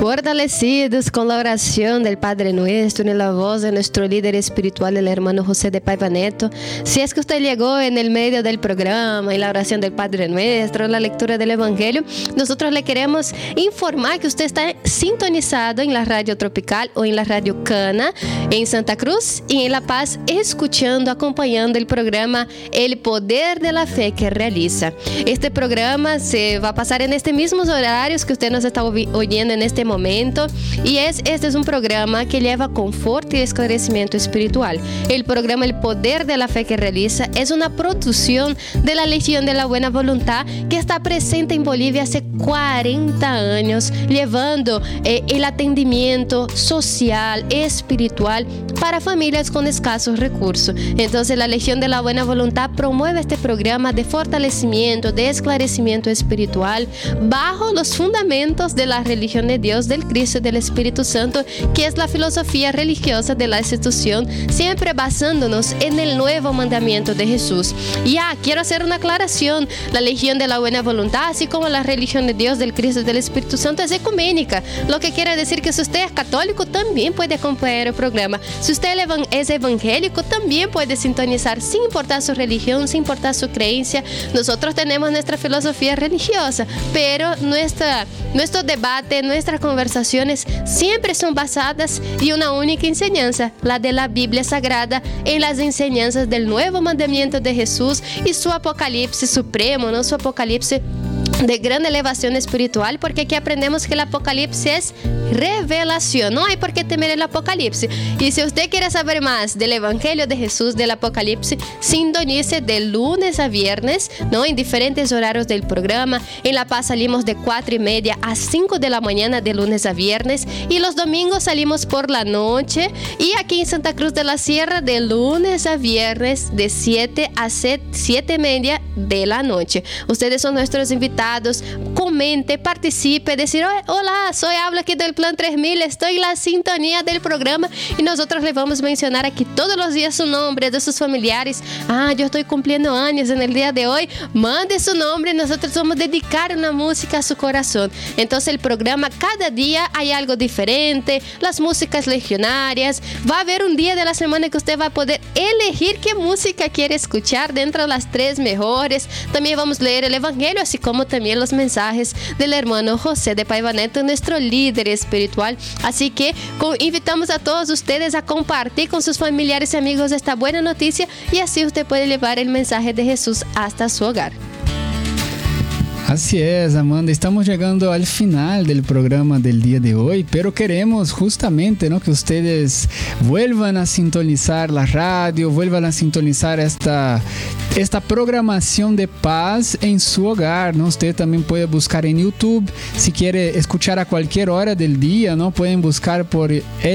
Fortalecidos con la oración del Padre Nuestro y la voz de nuestro líder espiritual, el hermano José de Paiva Neto. Si es que usted llegó en el medio del programa y la oración del Padre Nuestro, la lectura del Evangelio, nosotros le queremos informar que usted está sintonizado en la radio Tropical o en la radio Cana, en Santa Cruz y en La Paz, escuchando, acompañando el programa El Poder de la Fe que realiza. Este programa se va a pasar en estos mismos horarios que usted nos está oyendo en este momento, y este es un programa que lleva confort y esclarecimiento espiritual. El programa El Poder de la Fe que realiza es una producción de la Legión de la Buena Voluntad, que está presente en Bolivia hace 40 años, llevando el atendimiento social, espiritual para familias con escasos recursos. Entonces la Legión de la Buena Voluntad promueve este programa de fortalecimiento, de esclarecimiento espiritual bajo los fundamentos de la religión de Dios, del Cristo y del Espíritu Santo, que es la filosofía religiosa de la institución, siempre basándonos en el nuevo mandamiento de Jesús. Quiero hacer una aclaración: la Legión de la Buena Voluntad, así como la religión de Dios, del Cristo y del Espíritu Santo, es ecuménica, lo que quiere decir que si usted es católico también puede acompañar el programa. Si usted es evangélico también puede sintonizar, sin importar su religión, sin importar su creencia. Nosotros tenemos nuestra filosofía religiosa, pero nuestro debate, nuestras conversaciones siempre son basadas en una única enseñanza, la de la Biblia Sagrada, en las enseñanzas del nuevo mandamiento de Jesús y su apocalipsis supremo, ¿no? Su apocalipsis de gran elevación espiritual, porque aquí aprendemos que el apocalipsis es revelación, no hay por qué temer el apocalipsis. Y si usted quiere saber más del Evangelio de Jesús, del apocalipsis, sintonice de lunes a viernes, ¿no? En diferentes horarios del programa. En La Paz salimos de 4:30 a 5 de la mañana de lunes a viernes, y los domingos salimos por la noche, y aquí en Santa Cruz de la Sierra de lunes a viernes de 7 a 7:30 de la noche. Ustedes son nuestros invitados. Comente, participe, decir: hola, hablo aquí del Plan 3000, estoy en la sintonía del programa, y nosotros les vamos a mencionar aquí todos los días su nombre, de sus familiares. Yo estoy cumpliendo años en el día de hoy, mande su nombre y nosotros vamos a dedicar una música a su corazón. Entonces el programa, cada día hay algo diferente, las músicas legionarias, va a haber un día de la semana que usted va a poder elegir qué música quiere escuchar dentro de las 3 mejores. También vamos a leer el Evangelio, así como también los mensajes del hermano José de Paiva Neto, nuestro líder espiritual. Así que invitamos a todos ustedes a compartir con sus familiares y amigos esta buena noticia, y así usted puede llevar el mensaje de Jesús hasta su hogar. Así es, Amanda, estamos llegando al final del programa del día de hoy, pero queremos justamente, ¿no?, que ustedes vuelvan a sintonizar la radio, vuelvan a sintonizar esta programación de paz en su hogar, ¿no? Usted también puede buscar en YouTube, si quiere escuchar a cualquier hora del día, ¿no? Pueden buscar por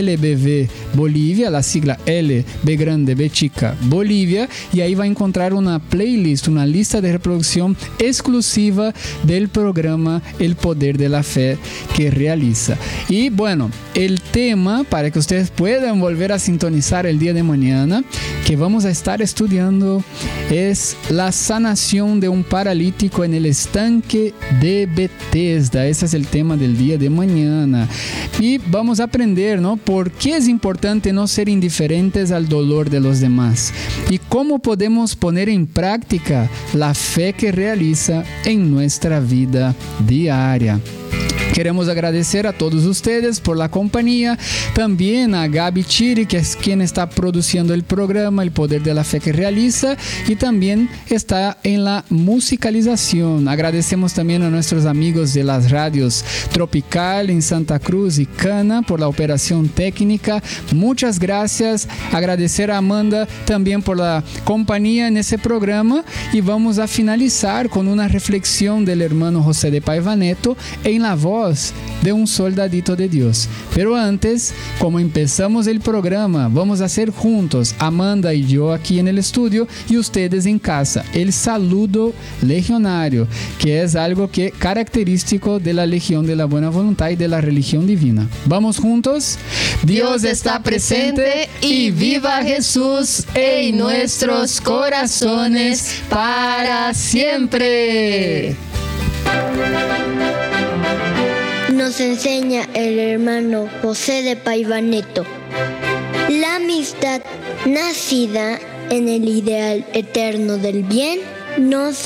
LBV Bolivia, la sigla L, B grande, B chica, Bolivia, y ahí va a encontrar una playlist, una lista de reproducción exclusiva del programa El Poder de la Fe que realiza. Y bueno, el tema para que ustedes puedan volver a sintonizar el día de mañana, que vamos a estar estudiando, es la sanación de un paralítico en el estanque de Bethesda. Ese es el tema del día de mañana. Y vamos a aprender, ¿no?, por qué es importante no ser indiferentes al dolor de los demás y cómo podemos poner en práctica la fe que realiza en nuestra vida diaria. Queremos agradecer a todos ustedes por la compañía, también a Gaby Chiri, que es quien está produciendo el programa El Poder de la Fe que realiza, y también está en la musicalización. Agradecemos también a nuestros amigos de las radios Tropical en Santa Cruz y Cana por la operación técnica. Muchas gracias. Agradecer a Amanda también por la compañía en ese programa, y vamos a finalizar con una reflexión del hermano José de Paiva Neto en la voz de un soldadito de Dios. Pero antes, como empezamos el programa, vamos a hacer juntos, Amanda y yo aquí en el estudio y ustedes en casa, el saludo legionario, que es algo que característico de la Legión de la Buena Voluntad y de la religión divina. Vamos juntos. Dios está presente y viva Jesús en nuestros corazones para siempre. nos enseña el hermano José de Paiva-Neto. La amistad nacida en el ideal eterno del bien no se